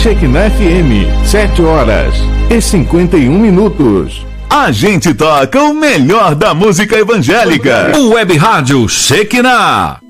Shekinah FM, 7h51. A gente toca o melhor da música evangélica. O Web Rádio Shekinah.